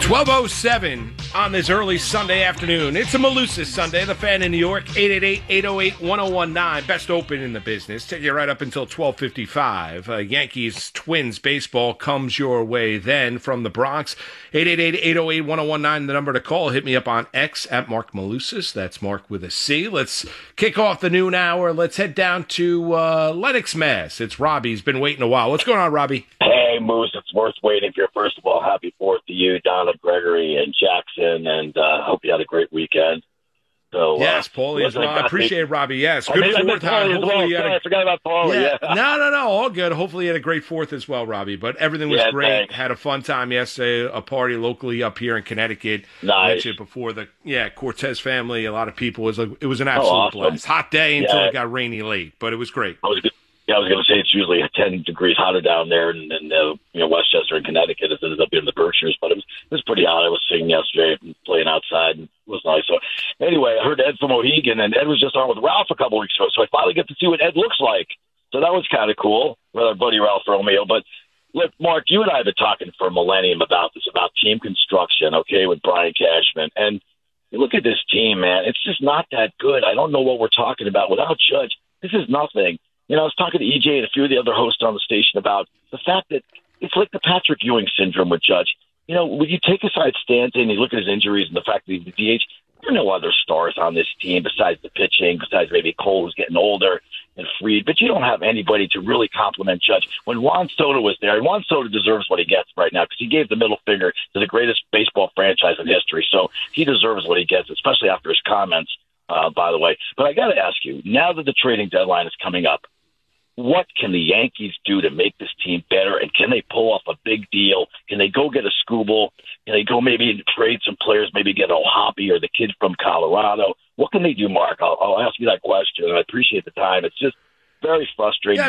12:07 on this early Sunday afternoon. It's a Malusis Sunday. The Fan in New York, 888-808-1019. Best open in the business. Take you right up until 12:55. Yankees-Twins baseball comes your way then from the Bronx. 888-808-1019, the number to call. Hit me up on X at Mark Malusis. That's Mark with a C. Let's kick off the noon hour. Let's head down to Lenox, Mass. It's Robbie. He's been waiting a while. What's going on, Robbie? Hey, Moose, it's worth waiting for. First of all, happy 4th to you, Donna, Gregory, and Jackson, and hope you had a great weekend. So, yes, Paulie as well. I appreciate it, Robbie. Yes, good 4th. I forgot about Paulie. Yeah. No, all good. Hopefully you had a great 4th as well, Robbie. But everything was great. Thanks. Had a fun time yesterday, a party locally up here in Connecticut. Nice. Mentioned before Cortez family, a lot of people. It was an absolute blast. Hot day until it got rainy late, but it was great. I was going to say it's usually 10 degrees hotter down there in Westchester and Connecticut as it is up here in the Berkshires, but it was pretty hot. I was singing yesterday and playing outside, and it was nice. So anyway, I heard Ed from Mohegan, and Ed was just on with Ralph a couple weeks ago, so I finally get to see what Ed looks like. So that was kind of cool with our buddy Ralph Romeo. But look, Mark, you and I have been talking for a millennium about this, about team construction, okay, with Brian Cashman. And you look at this team, man, it's just not that good. I don't know what we're talking about. Without Judge, this is nothing. I was talking to EJ and a few of the other hosts on the station about the fact that it's like the Patrick Ewing syndrome with Judge. When you take aside Stanton and you look at his injuries and the fact that he's the DH, there are no other stars on this team besides the pitching, besides maybe Cole, who's getting older, and Fried. But you don't have anybody to really compliment Judge. When Juan Soto was there, and Juan Soto deserves what he gets right now because he gave the middle finger to the greatest baseball franchise in history. So he deserves what he gets, especially after his comments, by the way. But I got to ask you, now that the trading deadline is coming up, what can the Yankees do to make this team better, and can they pull off a big deal? Can they go get a Skubal? Can they go maybe trade some players, maybe get O'Hoppe or the kid from Colorado? What can they do, Mark? I'll ask you that question, and I appreciate the time. It's just very frustrating.